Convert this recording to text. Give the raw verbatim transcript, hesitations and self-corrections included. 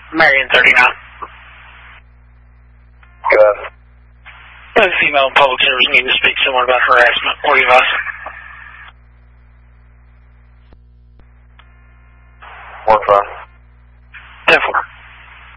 Marion thirty-nine. Good. This female in public service need to speak to someone about harassment. What do you advise? One five.